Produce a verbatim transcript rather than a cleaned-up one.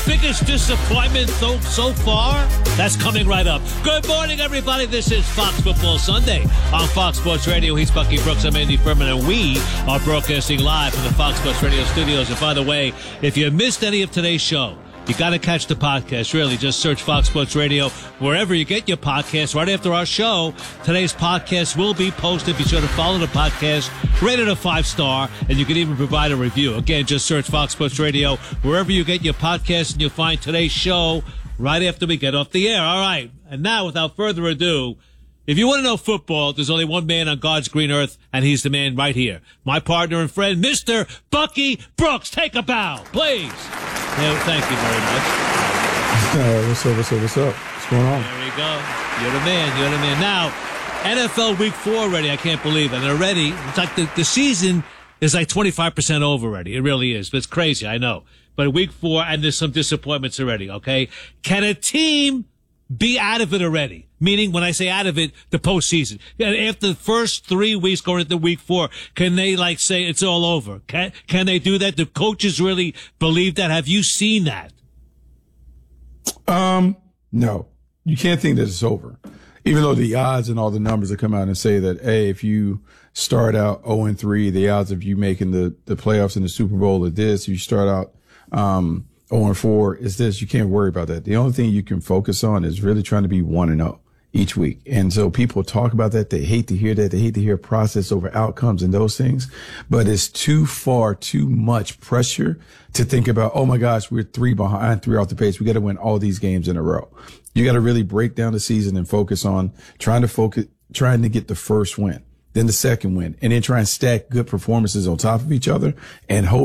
biggest disappointment so, so far? That's coming right up. Good morning, everybody. This is Fox Football Sunday on Fox Sports Radio. He's Bucky Brooks. I'm Andy Furman, and we are broadcasting live from the Fox Sports Radio studios. And by the way, if you missed any of today's show, you got to catch the podcast. Really, just search Fox Sports Radio wherever you get your podcasts. Right after our show, today's podcast will be posted. Be sure to follow the podcast, rate it a five-star, and you can even provide a review. Again, just search Fox Sports Radio wherever you get your podcasts, and you'll find today's show right after we get off the air. All right, and now, without further ado, if you want to know football, there's only one man on God's green earth, and he's the man right here. My partner and friend, Mister Bucky Brooks. Take a bow, please. Yeah, thank you very much. Uh, what's up, what's up, what's up? What's going on? There we go. You're the man, you're the man. Now, N F L Week four already, I can't believe it. And already, it's like the, the season is like twenty-five percent over already. It really is. But it's crazy, I know. But Week four, and there's some disappointments already, okay? Can a team be out of it already? Meaning, when I say out of it, the postseason. After the first three weeks going into week four, can they like say it's all over? Can, can they do that? Do coaches really believe that? Have you seen that? Um, no, you can't think that it's over. Even though the odds and all the numbers that come out and say that, hey, if you start out oh and three, the odds of you making the, the playoffs in the Super Bowl are this. If you start out, um, oh and four is this. You can't worry about that. The only thing you can focus on is really trying to be one and oh each week. And so people talk about that. They hate to hear that. They hate to hear process over outcomes and those things, but it's too far, too much pressure to think about, oh my gosh, we're three behind, three off the pace. We got to win all these games in a row. You got to really break down the season and focus on trying to focus, trying to get the first win, then the second win, and then try and stack good performances on top of each other and hope